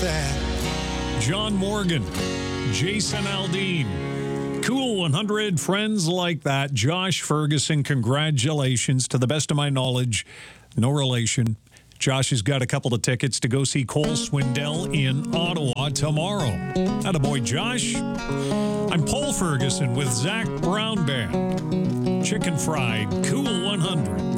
that. John Morgan, Jason Aldean, Cool 100, friends like that. Josh Ferguson, congratulations. To the best of my knowledge, no relation. Josh has got a couple of tickets to go see Cole Swindell in Ottawa tomorrow. Attaboy, Josh. I'm Paul Ferguson with Zach Brown Band. Chicken Fried, Cool 100.